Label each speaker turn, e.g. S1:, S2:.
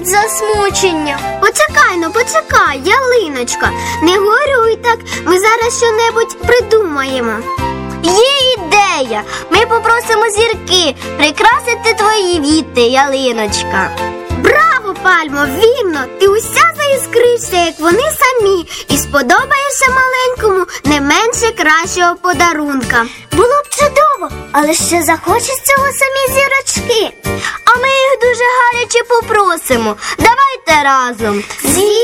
S1: засмучення.
S2: Почекай, ялиночка, не горюй так, ми зараз що-небудь придумаємо.
S1: Є ідея! Ми попросимо зірки прикрасити твої віти, ялиночка.
S2: Браво, Пальмо, вірно, ти уся заіскришся, як вони самі, і сподобаєшся маленькому не менше кращого подарунка.
S1: Було б чудово, але ще захочуть цього самі зірочки. А ми їх дуже гаряче попросимо. Давайте разом.